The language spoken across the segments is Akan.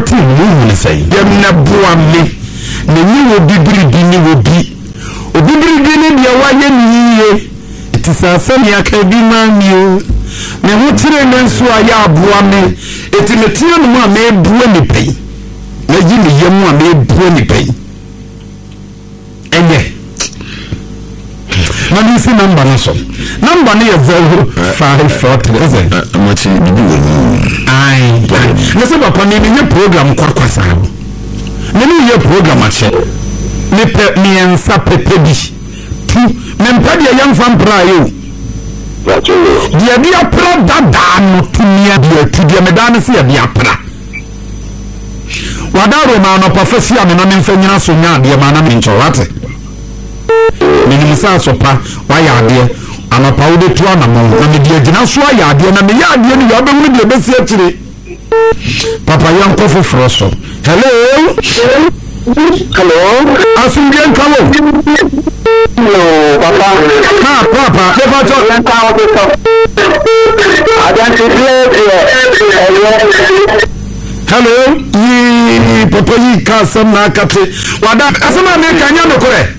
team mu say yem na boa me na ni wo bibiri bi ni wo bi obibiri bi ni dia wa ye niye ti sasa ni aka bi ma mi o me ho tire no nso aya aboa me eti me tire no ma me bua ni pei na ji ni yem a me bua ni pei enye na ni si number no so number no ye 0543 amachi bibi wo ai na se papa ni ni program kwakwasa ni ye program ache ni pe mi ensa pepe bi tu me mpade ye mfam pra yo dia dia pra dada no tumia dia tu dia medane se dia pra wadaro ma no professor me no mfa nyina so nya dia ma na me nchorate minimum sa so pa wa ya de anapa wo de tu anamo na me dia gina so ya de na me ya de ni ya be mu de be si atire papa yan ko foforo so hello asungen kawo hello papa never talk hello yi papa yi ka sam na kate wada asama me kanya no kore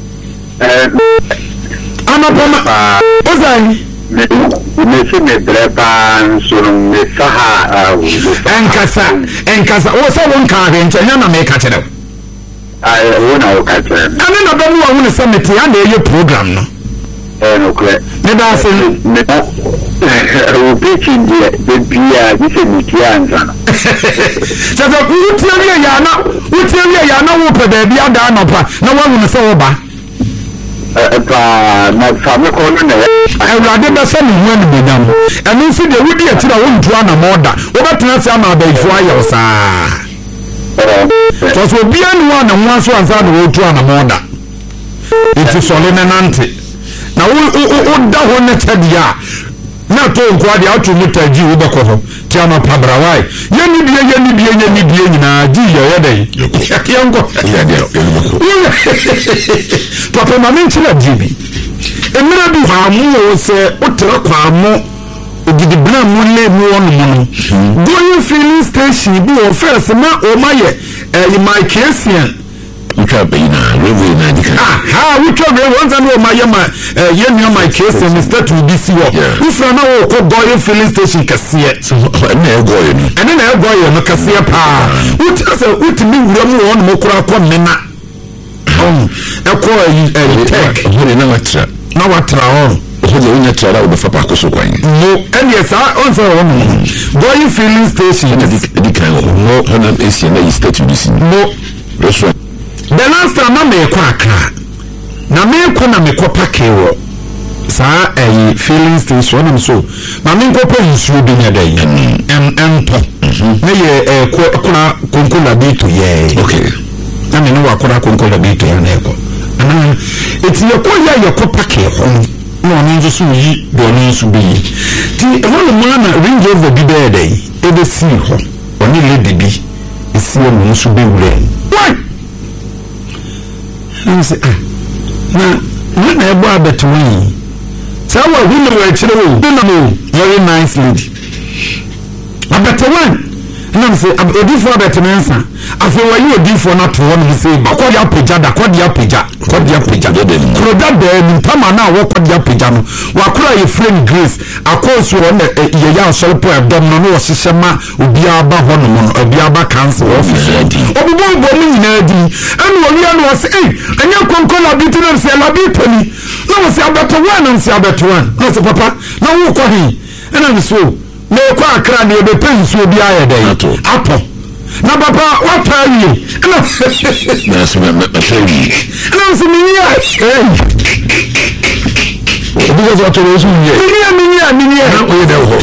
anapoma ozai me se me brepa sunu me saha enkasa wo se won ka re nche na me ka kire wona o ka kire ani na do mu wa won summit ya na ye program no no kure me da se me o pitching de bia dise mutianza no sasa utie ya na wo pe da bia da no pa na wa won se wo ba na famo ko no na awurade da se ni hu ani bedam enu si de wudi atira wo ntu ana moda wo betena se ama abaifo ayo saa so bia ni wa na ho aso ansa na wo tu ana moda iti sole na nante na wo da ho na tadia na to nkwa de atu mutaji wo bekọ ho ti ama pabrawai yeni bie nyina ji ye dai yango ya de papa ma menchira jibi emira bi hamu se otra kwamo ogidi bra mu le mu wonu mu going filling station bi o first ma o maye my Christian ucha beina rewe na dika ucha be once no maye ma ye mi my Christian Mr. to be see wo ufra na wo ko going filling station kasiye na egoyo ni ene na egoyo no kasiye pa ucha se utimi wura mu wonu mo kura ko mena eko tech hore na watra on hode unya trara wo fa pa koso kwan no ene sa on say won going filling station dika no hana esi na State to be seen no restaurant the last time me ko akra na me ko na me ko pakewo sa filling station am so na me ko pa nsuo bi nya dai empo na ye ko na konkola bi to ye okay na me no wa ko na konkola bi to ya na eko eti ye ko ya ye ko pakewo no ni nso so yi do ni nso bi ti ho no na range over bi be dai e be si ho oni lady bi esi o mo nso be wure why nse na ebo abetwe sawa hunu wa chire wo no very nice lady abetwe na nse odifo abetwe nsa afi wa yi odifo na to won se ba ko dia peja da ko dia peja kro da be ni pama na wo ko dia peja no wa kura ye friend Grace akoso won ye ya so po edom no wo hihye ma obi aba ho no no obi aba council office obubo bo ni nyina di enu wo ya no se anya konkola bitinam se la bitoni na wo se abetwan na se papa na wo ko hi ena ni so me ko akra de be pensu obi aye dai ato na papa what are you na so me atari na so me ya because what was you minia na o de ho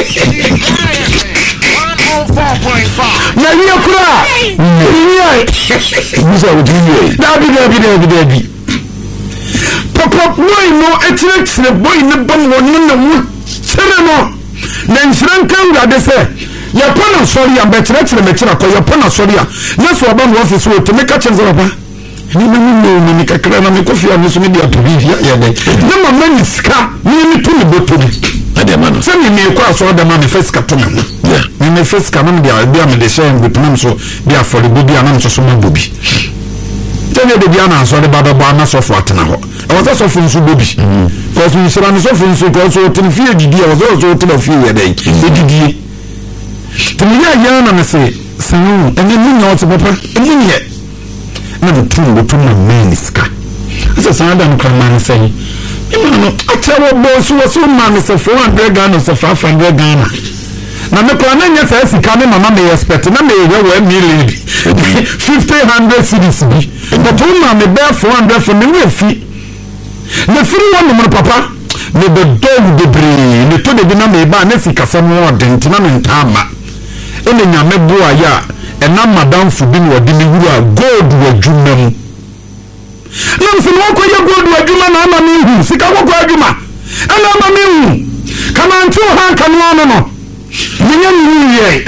104.5 na you kura minia bisa o dinye dabi papa boy no etire boy ne bam won na mu sere no na nsran kan gade se ya pona sori ya betire mechira ko ya pona sori ya na so aba no office wo to make a chance papa ni kakra na me kofi ya so me dia to bi ya dai na mama ni ska ni to ni boto ademano se me kwa so adema me first kato me me first kanom dia bia me de share ngutnam so bia for the bobia na so mo bobi tene de bia na so de baba ba na so fo atena ho e was so fo nso bobi cause we shira no so fo nso cause o tin fie didi e was so tin fie we dey e didi to me ya na me say sanu ene mu nya o te papa ene nye na butum na meniska asa sanada no kama say no achawo boss was man say 400 Ghana so 500 Ghana na me kwa na nya say sika me mama me expect na me we 1 million 500 cedis bi but o ma me bear 400 for me we fi na free one mo papa me be dog de bre me to de bi na me ba na sika sam odin tina me ntaba ene nya me bo aya ena madam fu bi no de me wura gold wadwumam na mfini wako ya gold wadwuma na ama mihu sika wako wadwuma ana ama mihu kama ntu ha kanwa no Minya niye.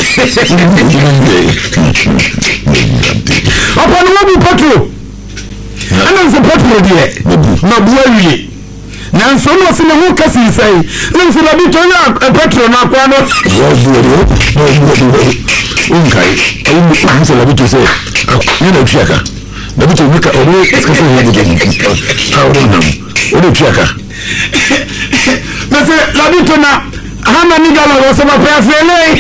Apa no bu patro. Ana se patro die. Na buawie. Na nso no se ne ho kasi sai. Na nso la bi to ya patro na kwa no. Unkai. Ayi nso la bi to se. Ni na fiaka. Na bi to nika oro skasa ya bi. Awro nam. Oro fiaka. Na se la bi to na Hana ni gala wo sama pa fele.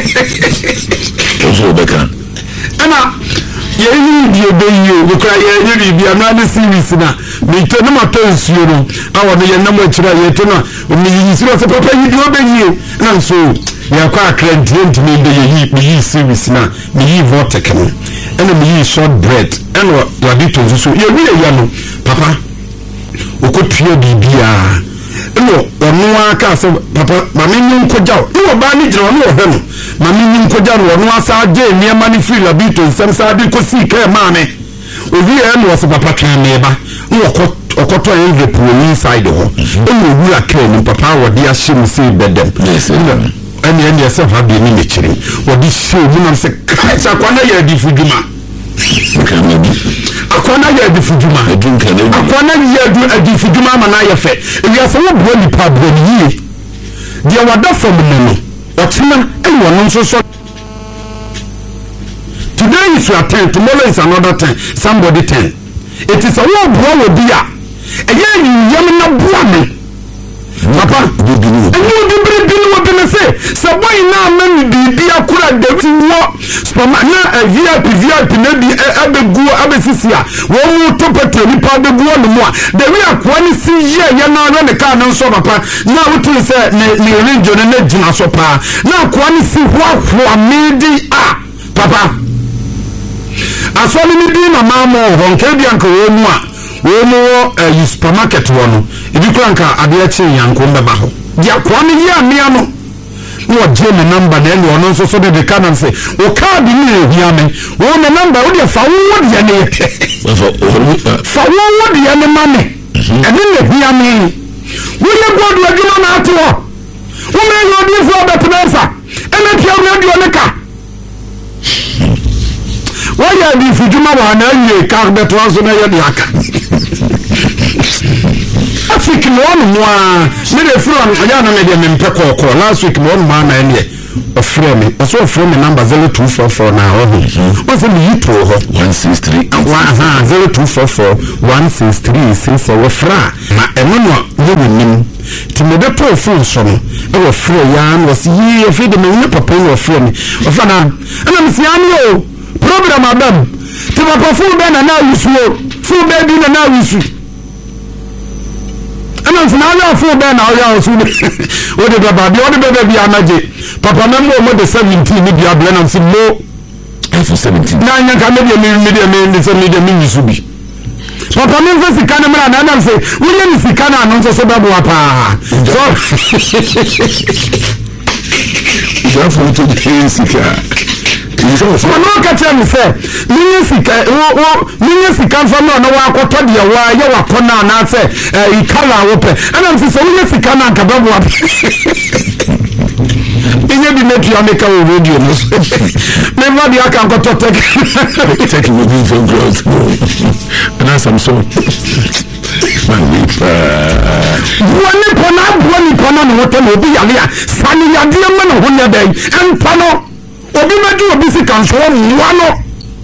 Ozo beka. Ana ye yi die be yi o kra ye yi bi ana na series na. Me to na ma to nsuo no. Awo no ye na mo kira ye to na o mi yi siro se papa yi di o be yi. Na so ya kwa accredit me be yi series na. Me yi vortex no. Ana me yi short bread. Ana wa di to so ye wi ye ya no. Papa okotue bibia. No, onu aka se papa mama nyi nkojaw no ba ni jira no ho no mama nyi nkojaw no onu asa je ni ma ni free labito nsem sa bi ko si ka ma me obi e no so papa twa me ba no okoto en the pool inside ho e no wu aka ni papa wodi a shim si bedem eni se ha bi ni me chiri wodi show mu na se ka cha kwa na ya di fuduma akwana ya di fuduma akwana ya di fuduma ma na ya fe ya se wo bo ni pa bo ni dia wada from no otina e wono so so today is your turn, tomorrow is another turn, somebody turn. It is a war bro will be a ye yam na bua me papa and you do bring what can I say so why now man be akura de wo spama na VIP na bi abegu abesisia wo mu topato ni pa abegu no mo a de we akwa ni si ye na na ka no so papa na wo tun say ni region na gina so pa na akwa ni si hwa medi papa asoli ni bi na mama ho nke bi anka wo mu a wo mu supermarket wo no ibi kranka ade achi yanko mbeba ho dia kwa ni ya mia no wo je me number na ele ono so de kana se o card ni ehia me wo me number wo de fa wo de ne fa wo de ne mame ene ne hia me wo ye god adwuma na ato wo me yo di fo betensa ene pia wo de ne ka wo ya di fujuma wa na ye ka betensa na ye de aka last week no more me dey from oya na me dey me pekoko last week no more na ene ofre me also ofre me number 0244 na ho o se me yito ho 163 0244 163 since we fra na eno no ye nim ti me dey to phone so no e wo fra ya no se yi e fi de me papa no ofre me ofra na ana me si am yo problem adam ti papa fu be na yusu fu be bi na yusu ana funa na fu be na oya osu o de baba bi o de baba bi amaje papa na mo de 17 ni bi abla na se mo for 17 na nya ka me de se me de mi yusu bi papa me fe sika na mra na na se wo ye ni sika na no so babo apa so ya fu to de sika no ka tell me say minye sika fa no wa akoto de wa ye wa kona na say e kala wo pe ana mfi so minye sika na nka babo inye bi metu ameka wo radio no me ma bi aka nkoto take we be for growth and as I'm so Buani pona no hotel obi yale a sani yade ma no honya dai empa no obi madu obi si kanso nwa no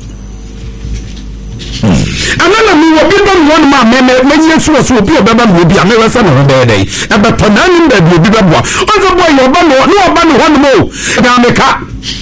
anana mi obi ba no ma me so obi obeba no obi ame wesa no dai dai e be pona ni da obi ba boa onzo boy yo ba no hono mo da me ka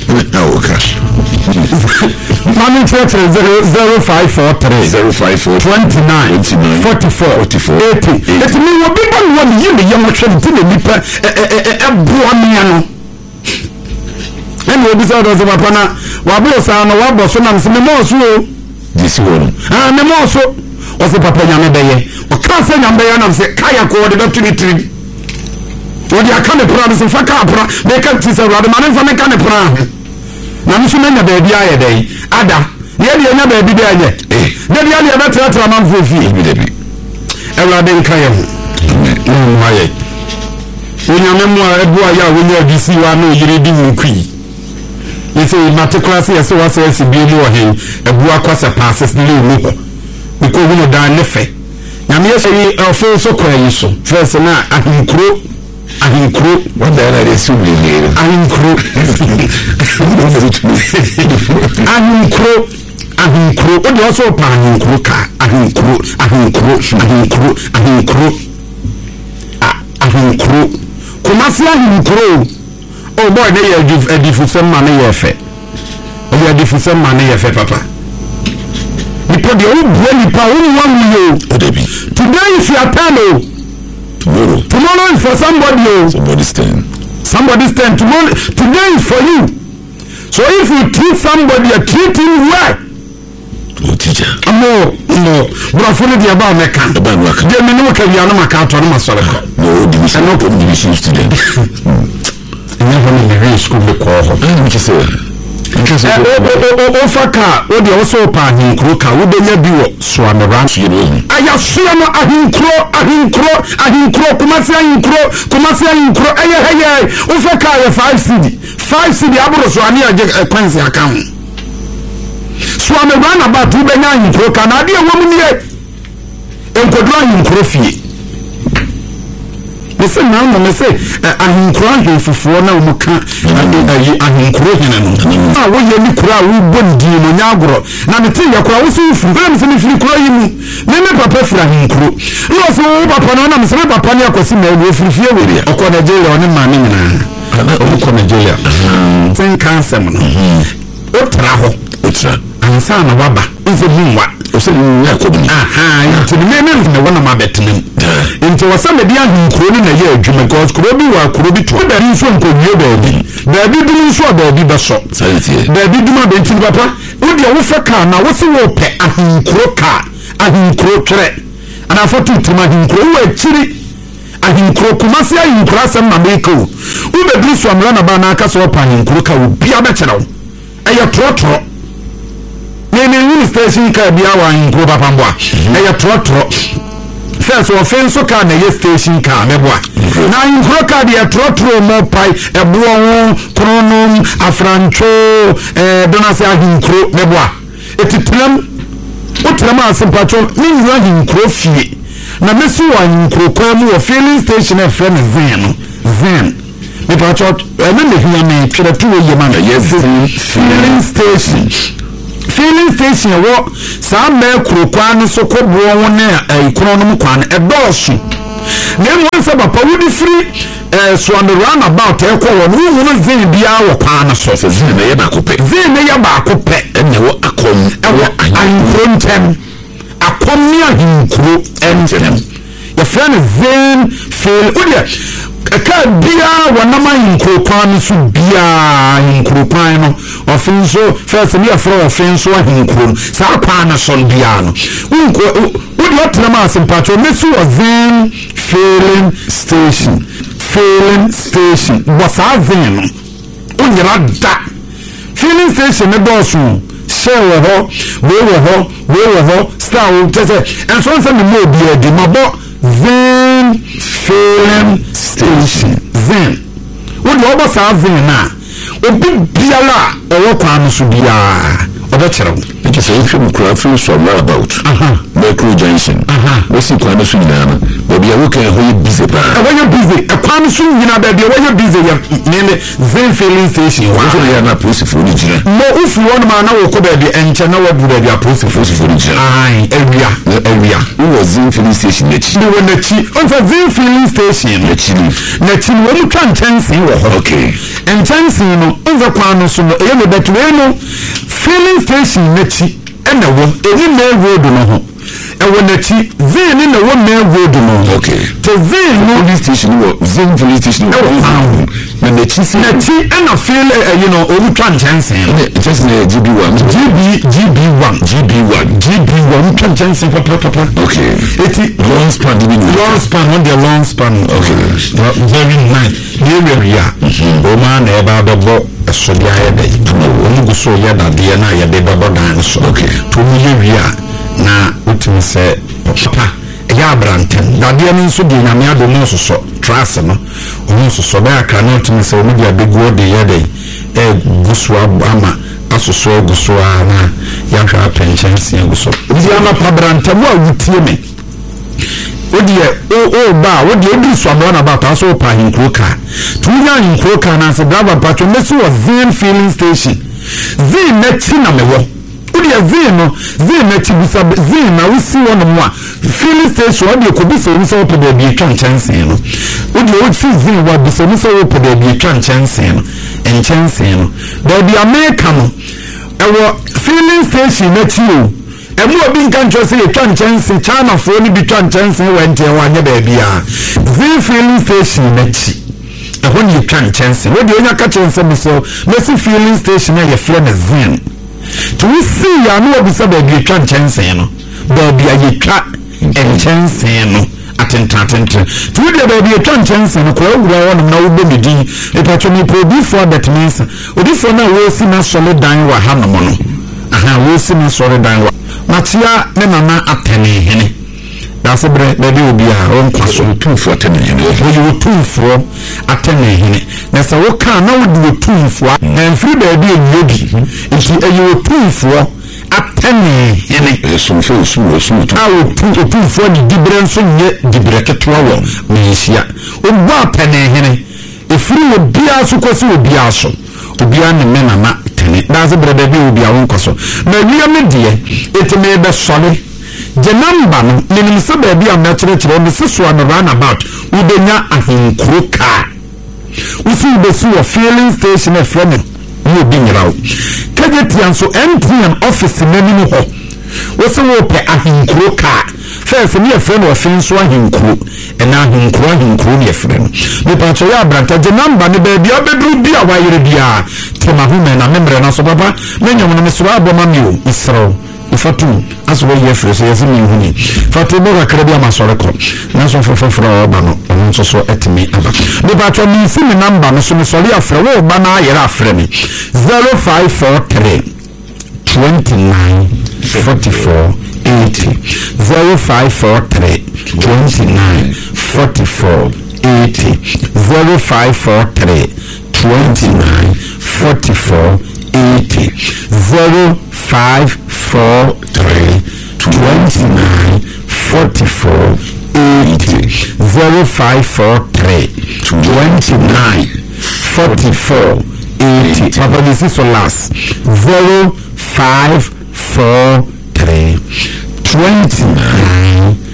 Mami church 0543 29 44 80. It me will be one year the young children to the nipa buamiano. And we decided as a wapana, Wabosa, Waboson, and some more so. This one. And the more so was the Papa Yamabay, or Castle Yambayan of the Kaya Code Trinity. What you can't promise of Fakapra, they can't see a rather man from a canapra. Na msumenya baby aye dey ada ye nya baby dey aye dey ya le betra man fofi bi dey ewrade nka ye no aye wonya memo ebu aya wonya disi wa no yire di wukui yese matriculasi yese wase bi mu wo hen ebu akwasa passes ni le mu ho biko wono dan nefe nyame yese ofo so kwa yi so first na ahinkro wanda yana da su ne ahinkro odi also pa ahinkro ka ahinkro kumasi ahinkro oh boy na ye edifu semma na ye fe o ye edifu semma na ye fe papa nipo de o bua nipa o wan yo today is your time. Tomorrow is for somebody. Somebody's turn. Tomorrow, today is for you. So if you treat somebody, you treat him well. Oh, teacher. No. But I follow the about Mecca. The minimum can be another account on my soul. No, division, no division student. And never in the real school, the call. What you say? Ofaka odi also pa ahinkro ka wo benya bi wo soamera aya soama ahinkro kumasi ahinkro eye ofaka ya 5 cd aburo so ani age kwansi account soamera na ba tu benya ahinkro ka na de wo mu nie enkodro ahinkro fie me say now me say ahinkro ahifufuo na wo ka ahinkro hina no wo ye ni kura wo bondi no nyagoro na me tin yakura wo sufu me se me firi kura yi mu me papa fira ahinkro no so wo papa no na me se papa ni akosi na wo firi fie weri okọ Nigeria oni ma me nyina okọ Nigeria tin cancer no otra ansa na waba nse hunwa ose ni yakobi nti me wona ma betenem nti wasame dia hinkro ni na ye adwuma because kuro bi wa kuro bi to da nso nkowie baabi bi nso baabi beso baabi duma be nti papa wo dia wo fa ka na wo se wo pe ahinkro twere ana foto tuma hinkro wo akiri ahinkro kumasi ahinkro asem na meko wo be bi so amra na ba na aka so pa ahinkro ka wo bia be kyerɛ wo eye trotro ni station ka bia wa hinkro papa mboa eye trotro first offense ka na ye station ka meboa na hinkro ka dia trotro mo pai ebo ho kronom afrancho donase hinkro meboa etitram otram asempacho ni nwa hinkro fie na mesu wa hinkro kwa mu o filling station e friend zen me pacho me hia me twere tu ye man yes filling station wo sa me kurokwa no so kobo wo ne kronom kwa no edosu na mo se papa wudi free so on the roundabout e ko wo no zen bia wo kwa no so zen ne ye ba kope ene wo akom ankrontem akom ni ahinkro entem ya friend zen feel odia ka bia wanama hinkro kwan so bia hinkro kwan no offenso first me afro offenso hinkro sa kwan na son bia no unko odi otrama asempacho mesu ozin filling station wasa zen no onyira da filling station ne dosu share we ho star wo tese and so say me mo bia di mabo zen filling station zen wo do obo sa zen na obi biala owo kwa no so bia obechero nti say if you cry feel so about Micro Junction what's the plan so nyina baby I work ho busy pa we busy e kwan so nyina baby we busy ya ne Zen filling station wa so ya na police for ni jira mo ufu won ma na wo ko baby enche na wabu baby a police for ni jira ai area who was Zen filling station nechi ni wona chi on fa Zen filling station nechi wo mu twa nchansi wo okay nchansi no on kwan no so no e me betu no filling station nechi ena wo eni na road no ho e wo nechi Zen ni na wo na road no okay to Zen no police station wo Zen police station na nechi ena feel o mu twa nchansi just na GB1 twa nchansi papa okay eti long span on the long span okay very nice the area o ma na eba bebo so dia ya dai o mu so ya da dia na ya de bebo dan so okay to mu ye wia na utim se papa ya branten da dia ni so di na me ado no so trust no o so ba aka no utim se o mu dia begu de ya dai guswa ama asoso guswa na ya hwa pension se guso di ama pa branten wa wutie me o ba odi so abona ba ta so pa hinkro ka tunya hinkro ka na se driver patro mesi was Zen filling station Zen na chi na mewo odi Zen no Zen na chi busa Zen na usi wono mo a filling station odi ko bi so ni so po da bi twa nchanse no odi o fi Zen wa bi so ni so po da bi twa nchanse no enchanse no da bi America no ewo filling station na chi o emu obi nkan cho se twa nchanse China fo ni bi twa nchanse wente wanye ba bia Zen filling station na chi e ho ni twa nchanse we de onya ka chense bi so mesi filling station na ye fle na Zen to we see ya no obi sa ba bi twa nchanse no ba bia ye twa nchanse no atentante to we de ba bi twa nchanse no ko wura won na wo be di e pa cho ni produce for that means odi for na we si na solid dan wa ha no no we si na solid dan wa matia ne nana atene hene da se bre da bi obi a on kwaso tunfo atene hene wo tunfo atene hene na se wo ka na wo di tunfo na mfiri da bi ebi nti ayi wo tunfo atene hene sunfo awo tunfo di dibre nso nye dibre ketwa wo mesia obo atene hene efiri wo bia so kwasi wo bia so obia ne menana that's a brother be obi awon koso na wiya me de etime be sole je number no minim se ba bia na kire me se so na run about udenya ahinkro ka usi be so filling station e friend ni obi nyirawo kagetian so MTN office nanim ho wo se wo pe ahinkro ka first me friend wo fin so ahinkro ena ahinkro ne friend me pa cho ya branta je number ne ba bia bedru bia wa yire bia tema hu me na membre na so baba menyam no me so aboma mi o isro ifatu aso ye frɛ so yesi mi hu ni fatu bo ka bia masore ko na so fofoforo oba no on so so etimi aba me ba cho mi si mi number no so me sori afrɛ wo ba na ayera afrɛ mi 0543 29 44 80 0543 29 44 80 0543 29 44 80 0543 29 44 80 0543 29 44 80 Papa, this is your last 0543 29